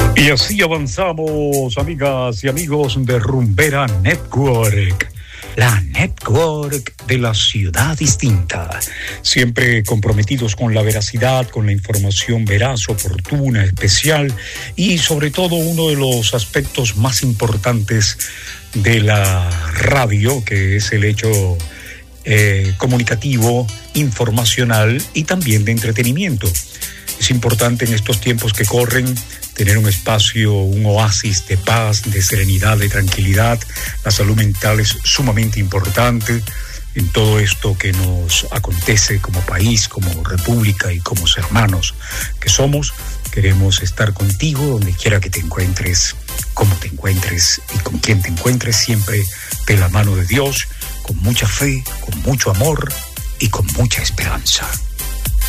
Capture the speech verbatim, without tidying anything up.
Y así avanzamos, amigas y amigos de Rumbera Network, la network de la ciudad distinta. Siempre comprometidos con la veracidad, con la información veraz, oportuna, especial y sobre todo uno de los aspectos más importantes de la radio, que es el hecho eh, comunicativo, informacional y también de entretenimiento. Es importante en estos tiempos que corren tener un espacio, un oasis de paz, de serenidad, de tranquilidad. La salud mental es sumamente importante en todo esto que nos acontece como país, como república y como hermanos que somos. Queremos estar contigo donde quiera que te encuentres, como te encuentres y con quien te encuentres, siempre de la mano de Dios, con mucha fe, con mucho amor y con mucha esperanza.